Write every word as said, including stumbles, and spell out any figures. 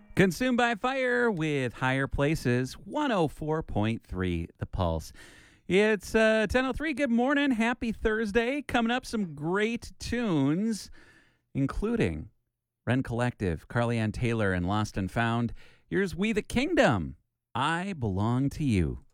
Consumed by Fire with Higher Places, one oh four point three The Pulse. It's uh, ten oh three. Good morning. Happy Thursday. Coming up, some great tunes, including Ren Collective, Carly Ann Taylor, and Lost and Found. Here's We the Kingdom. I Belong to You.